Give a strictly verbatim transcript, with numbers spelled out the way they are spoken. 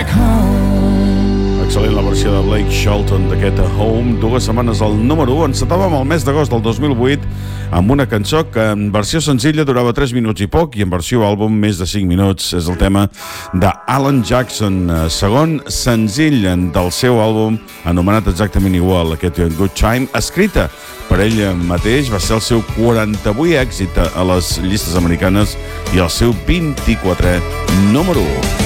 back home. Excel·lent la versió de Blake Shelton d'aquest Home, dues setmanes al número u. Encetàvem el mes d'agost del dos mil vuit amb una cançó que en versió senzilla durava tres minuts i poc i en versió àlbum més de cinc minuts. És el tema d'Alan Jackson, segon senzill del seu àlbum anomenat exactament igual, aquest Good Time, escrita per ell mateix. Va ser el seu quaranta-vuit èxit a les llistes americanes i el seu vint-i-quatrè número u.